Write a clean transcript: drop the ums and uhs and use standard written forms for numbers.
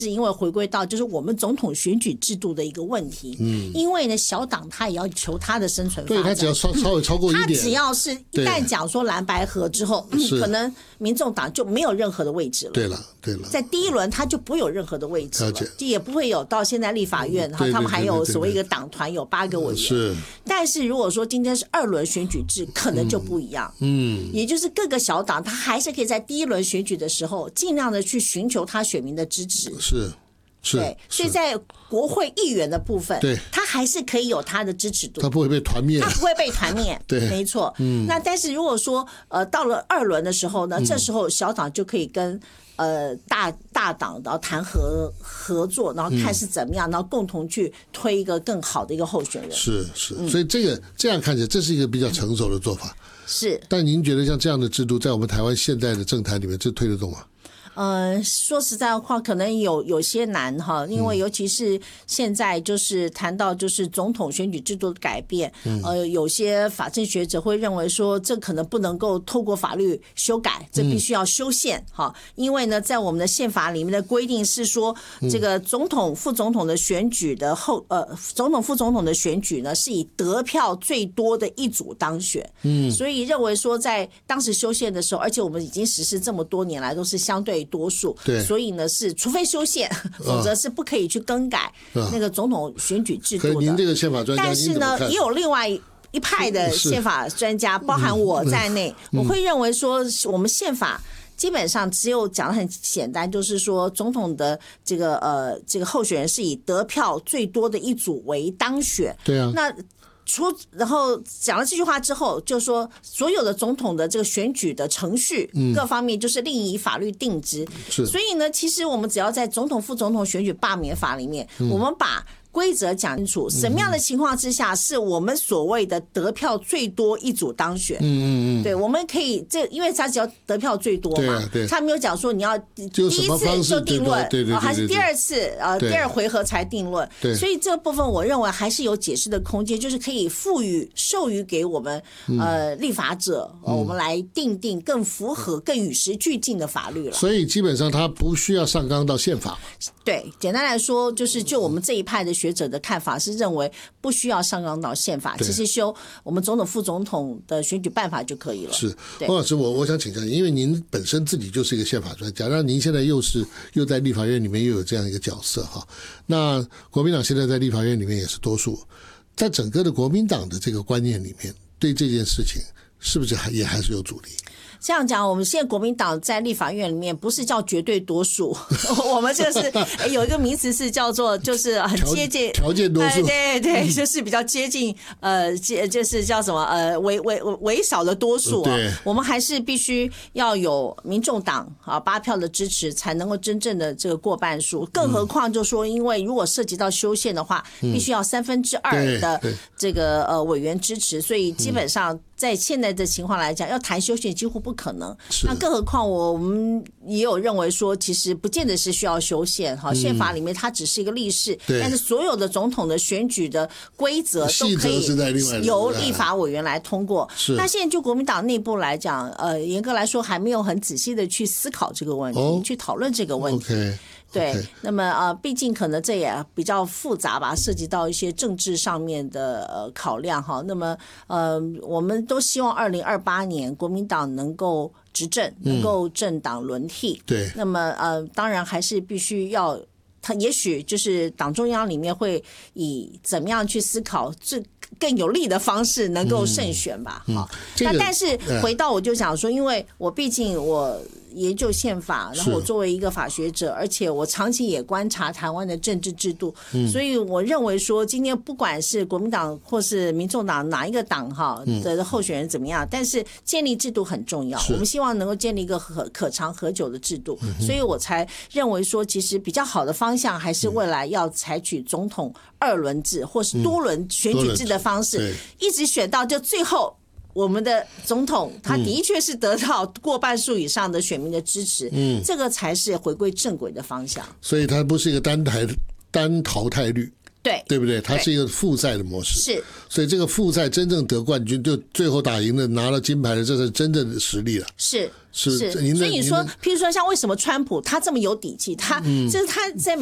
是因为回归到就是我们总统选举制度的一个问题，因为呢小党他也要求他的生存发展， 对，他只要稍微超过一点， 他只要是一旦讲说蓝白合之后，可能民众党就没有任何的位置了。 对了， 在第一轮他就不会有任何的位置了，就也不会有到现在立法院，他们还有所谓一个党团有8个委员。 是， 但是如果说今天是2轮选举制，可能就不一样。也就是各个小党他还是可以在第一轮选举的时候尽量的去寻求他选民的支持。对，所以在国会议员的部分， 对， 他还是可以有他的支持度， 他不会被团灭， 对，没错。那但是如果说到了2轮的时候呢，这时候小党就可以跟大党然后谈合作，然后看是怎么样，然后共同去推一个更好的一个候选人。 是，所以这样看起来，这是一个比较成熟的做法。 是， 但您觉得像这样的制度，在我们台湾现在的政坛里面，这推得动吗？ 说实在话，可能有些难哈，因为尤其是现在就是谈到就是总统选举制度的改变，有些法政学者会认为说，这可能不能够透过法律修改，这必须要修宪哈，因为呢，在我们的宪法里面的规定是说，这个总统、副总统的选举的总统、副总统的选举呢，是以得票最多的一组当选，所以认为说，在当时修宪的时候，而且我们已经实施这么多年来都是相对多数，所以呢是除非修宪，否则是不可以去更改那个总统选举制度的。 可您这个宪法专家， 但是呢，也有另外一派的宪法专家，包含我在内，我会认为说，我们宪法基本上只有讲得很简单，就是说总统的这个候选人是以得票最多的一组为当选。 对啊， 那然后讲了这句话之后，就说所有的总统的这个选举的程序各方面就是另以法律定之。所以呢，其实我们只要在总统、副总统选举罢免法里面，我们把规则讲清楚，什么样的情况之下是我们所谓的得票最多一组当选。对，我们可以因为他只要得票最多嘛，他没有讲说你要第一次就定论，还是第二次第2回合才定论。所以这部分我认为还是有解释的空间，就是可以授予给我们立法者，我们来定更符合、更与时俱进的法律了。 所以基本上他不需要上纲到宪法。 对，简单来说就是就我们这一派的学者的看法是认为不需要上纲到宪法，其实修我们总统、副总统的选举办法就可以了。 是，洪老师，我想请教你，因为您本身自己就是一个宪法专家，那您现在又在立法院里面又有这样一个角色哈。那国民党现在在立法院里面也是多数，在整个的国民党的这个观念里面，对这件事情是不是也还是有阻力？ 这样讲，我们现在国民党在立法院里面不是叫绝对多数，我们这是有一个名词是叫做就是很接近条件多数， 对，就是比较接近就是叫什么微少的多数啊。我们还是必须要有民众党8票的支持，才能够真正的这个过半数。更何况就说，因为如果涉及到修宪的话，必须要2/3的这个委员支持，所以基本上在现在的情况来讲，要谈修宪几乎不可能。那更何况我们也有认为说，其实不见得是需要修宪哈，宪法里面它只是一个例示，但是所有的总统的选举的规则都可以由立法委员来通过。那现在就国民党内部来讲，严格来说还没有很仔细的去思考这个问题，去讨论这个问题。对，那么毕竟可能这也比较复杂吧，涉及到一些政治上面的考量哈。那么我们都希望2028年国民党能够执政，能够政党轮替。对，那么当然还是必须要。他也许就是党中央里面会以怎么样去思考这更有利的方式能够胜选吧。好，那但是回到我就想说，因为我毕竟我研究宪法，然后我作为一个法学者，而且我长期也观察台湾的政治制度，所以我认为说，今天不管是国民党或是民众党哪一个党的候选人怎么样，但是建立制度很重要，我们希望能够建立一个可长可久的制度，所以我才认为说，其实比较好的方向还是未来要采取总统2轮制或是多轮选举制的方式，一直选到就最后。我们的总统他的确是得到过半数以上的选民的支持，这个才是回归正轨的方向。 所以它不是一个单淘汰率。 对不对？它是一个复赛的模式， 是， 所以这个复赛真正得冠军，就最后打赢了拿了金牌的，这是真正的实力了。 是。 所以你说，譬如说像为什么川普他这么有底气，他就是他在